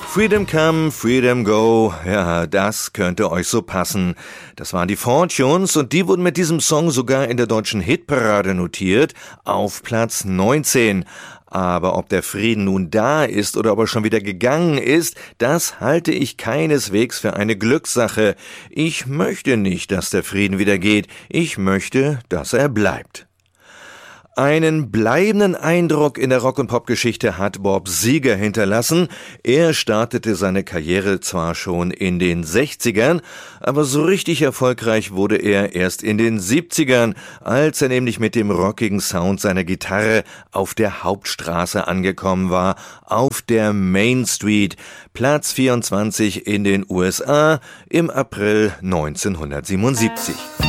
Freedom Come, Freedom Go, ja, das könnte euch so passen. Das waren die Fortunes und die wurden mit diesem Song sogar in der deutschen Hitparade notiert, auf Platz 19. Aber ob der Frieden nun da ist oder ob er schon wieder gegangen ist, das halte ich keineswegs für eine Glückssache. Ich möchte nicht, dass der Frieden wieder geht. Ich möchte, dass er bleibt. Einen bleibenden Eindruck in der Rock- und Popgeschichte hat Bob Seger hinterlassen. Er startete seine Karriere zwar schon in den 60ern, aber so richtig erfolgreich wurde er erst in den 70ern, als er nämlich mit dem rockigen Sound seiner Gitarre auf der Hauptstraße angekommen war, auf der Main Street, Platz 24 in den USA im April 1977.